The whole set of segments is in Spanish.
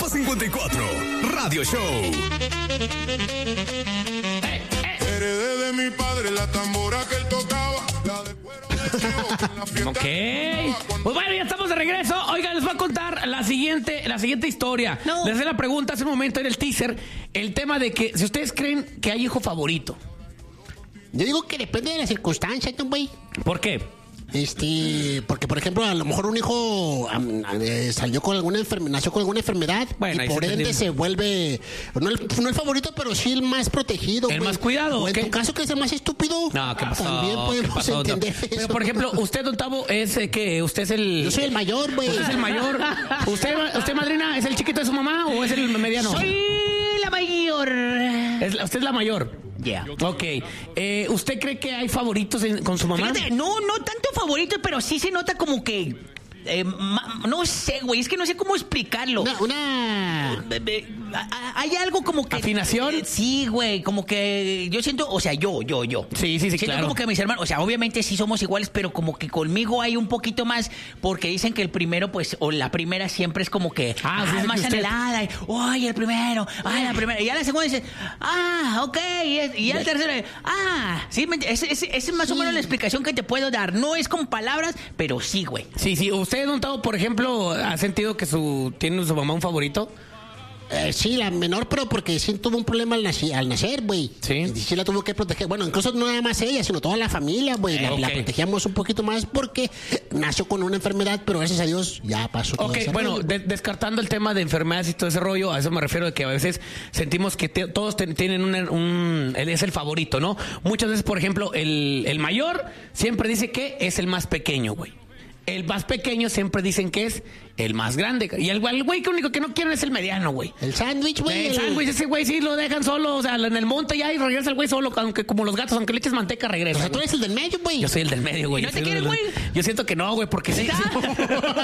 Depa 54, Radio Show. Heredé de mi padre la tambora que él tocaba, la de cuero de chivo, en la fiesta. Ok. Pues bueno, ya estamos de regreso. Oigan, les voy a contar la siguiente historia. No. Les hice la pregunta hace un momento en el teaser, el tema de que si ustedes creen que hay hijo favorito. Yo digo que depende de las circunstancias, ¿no, güey? ¿Por qué? Porque por ejemplo, a lo mejor un hijo salió con alguna nació con alguna enfermedad, Bueno, y ahí por se ende entendió. se vuelve no el favorito, pero sí el más protegido, El güey. más cuidado, O en ¿ok? tu caso, que es el más estúpido. No, ¿qué pasó? También ¿Qué podemos pasó? entender eso. Pero, por ejemplo, usted, don Tavo, es que usted es el... Yo soy el mayor, güey. Usted es el mayor. ¿Usted, madrina, es el chiquito de su mamá o es el mediano? Soy la mayor. Usted es la mayor. Ya. Ok. ¿Usted cree que hay favoritos con su mamá? Fíjate, no tanto favorito, pero sí se nota como que... no sé, güey, es que no sé cómo explicarlo. Hay algo como que... ¿Afinación? Sí, güey, como que yo siento, o sea, yo. Sí, Siento claro. como que mis hermanos, o sea, obviamente sí somos iguales, pero como que conmigo hay un poquito más, porque dicen que el primero, pues, o la primera siempre es como que... sí, sí, más que usted- anhelada. Ay, el primero, la primera. Y ya la segunda dice, ok, y ya el tercero, sí, esa es más o menos la explicación que te puedo dar. No es con palabras, pero sí, güey. Sí. ¿Usted, don Tavo, por ejemplo, ha sentido que tiene su mamá un favorito? Sí, la menor, pero porque sí tuvo un problema al nacer, güey. Sí. Y sí la tuvo que proteger. Bueno, incluso no nada más ella, sino toda la familia, güey. La ok. protegíamos un poquito más porque nació con una enfermedad, pero gracias a Dios ya pasó todo Ok, ese bueno, rollo. descartando el tema de enfermedades y todo ese rollo, a eso me refiero de que a veces sentimos que todos tienen él es el favorito, ¿no? Muchas veces, por ejemplo, el mayor siempre dice que es el más pequeño, güey. El más pequeño siempre dicen que es el más grande. Y el güey que único que no quieren es el mediano, güey. El sándwich, güey. El sándwich, ese güey sí lo dejan solo, o sea, en el monte ya y regresa el güey solo, aunque como los gatos, aunque le eches manteca, regresa. O sea, tú güey. eres el del medio, güey. Yo soy el del medio, güey. ¿Y no te Yo soy quieres, el del- güey? Yo siento que no, güey, porque sí. Te voy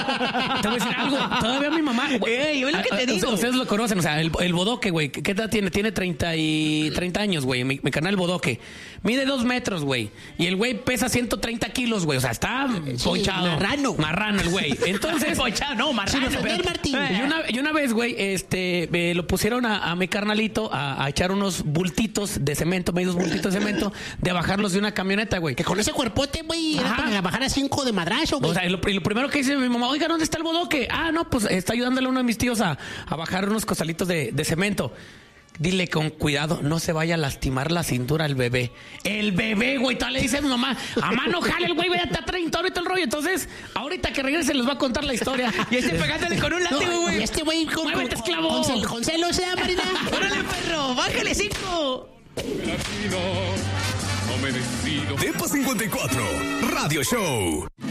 a decir algo. Todavía mi mamá. Yo es lo que te digo. Ustedes lo conocen, o sea, el bodoque, güey. ¿Qué edad tiene? Tiene 30 años, güey. Mi canal bodoque. Mide 2 metros, güey. Y el güey pesa 130 kilos, güey. O sea, está ponchado. Marrano el güey. Entonces. Ponchado, no, marrano. Sin ofender, Martín. Y una vez, güey, lo pusieron a mi carnalito a echar unos bultitos de cemento, medios bultitos de cemento, de bajarlos de una camioneta, güey. Que con ese cuerpote, güey, era Ajá. para bajar a 5 de madrazo, güey. O sea, lo primero que dice mi mamá, oiga, ¿dónde está el bodoque? No, pues está ayudándole a uno de mis tíos a bajar unos costalitos de cemento. Dile con cuidado, no se vaya a lastimar la cintura al bebé. El bebé, güey, todavía le dice a mi mamá, a mano jale el güey, vaya a 30 ahorita el rollo. Entonces, ahorita que regrese les va a contar la historia. Y pegándole con un látigo, güey. Y este güey ¡Muévete, esclavo! con celos, Marina. ¡Órale, perro! ¡Bájale 5! Depa 54, Radio Show.